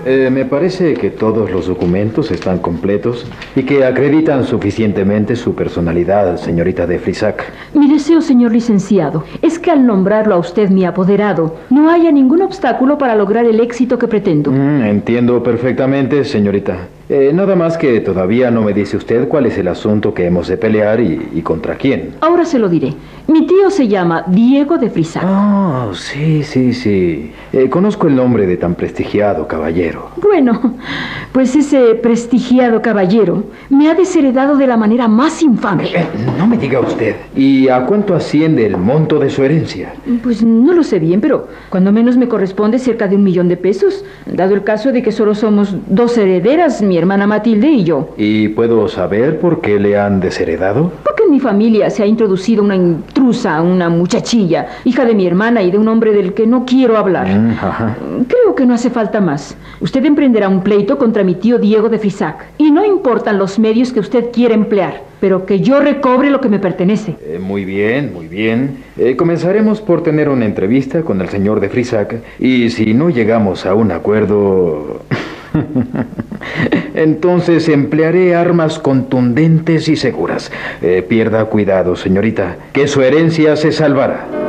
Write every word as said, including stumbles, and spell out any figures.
Eh, me parece que todos los documentos están completos y que acreditan suficientemente su personalidad, señorita de Frisac. Mi deseo, señor licenciado, es que al nombrarlo a usted mi apoderado, no haya ningún obstáculo para lograr el éxito que pretendo. Mm, entiendo perfectamente, señorita. Eh, nada más que todavía no me dice usted cuál es el asunto que hemos de pelear y, y contra quién. Ahora se lo diré. Mi tío se llama Diego de Frisac. Ah, sí, sí, sí. Eh, conozco el nombre de tan prestigiado caballero. Bueno, pues ese prestigiado caballero me ha desheredado de la manera más infame. Eh, no me diga usted. ¿Y a cuánto asciende el monto de su herencia? Pues no lo sé bien, pero cuando menos me corresponde cerca de un millón de pesos, dado el caso de que solo somos dos herederas, mi hermana Matilde y yo. ¿Y puedo saber por qué le han desheredado? Porque en mi familia se ha introducido una intrusa, una muchachilla, hija de mi hermana y de un hombre del que no quiero hablar. Mm, ajá. Creo que no hace falta más. Usted emprenderá un pleito contra mi tío Diego de Frisac. Y no importan los medios que usted quiera emplear, pero que yo recobre lo que me pertenece. Eh, muy bien, muy bien. Eh, comenzaremos por tener una entrevista con el señor de Frisac. Y si no llegamos a un acuerdo... entonces emplearé armas contundentes y seguras. Eh, pierda cuidado, señorita, que su herencia se salvará.